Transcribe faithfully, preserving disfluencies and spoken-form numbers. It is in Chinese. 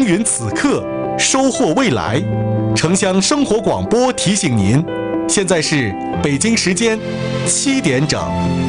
耕耘此刻，收获未来。城乡生活广播提醒您，现在是北京时间七点整。